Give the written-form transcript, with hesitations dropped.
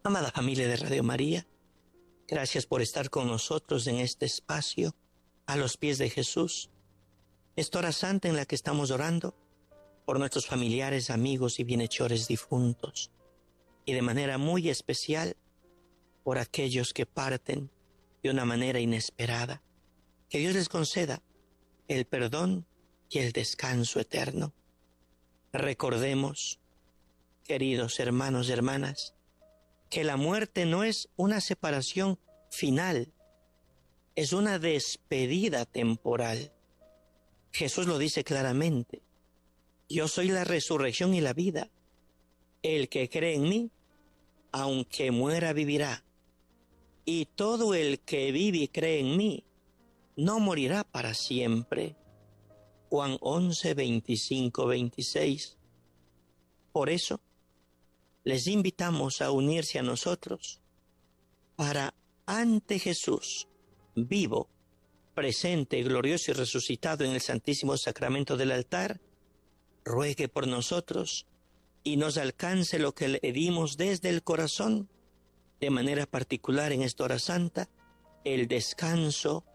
Amada familia de Radio María, gracias por estar con nosotros en este espacio, a los pies de Jesús. Esta hora santa en la que estamos orando por nuestros familiares, amigos y bienhechores difuntos, y de manera muy especial por aquellos que parten de una manera inesperada. Que Dios les conceda el perdón y el descanso eterno. Recordemos, queridos hermanos y hermanas, que la muerte no es una separación final, es una despedida temporal. Jesús lo dice claramente: yo soy la resurrección y la vida. El que cree en mí, aunque muera, vivirá. Y todo el que vive y cree en mí, no morirá para siempre. Juan 11, 25, 26. Por eso, les invitamos a unirse a nosotros para, ante Jesús, vivo, presente, glorioso y resucitado en el Santísimo Sacramento del altar, ruegue por nosotros y nos alcance lo que le pedimos desde el corazón, de manera particular en esta hora santa, el descanso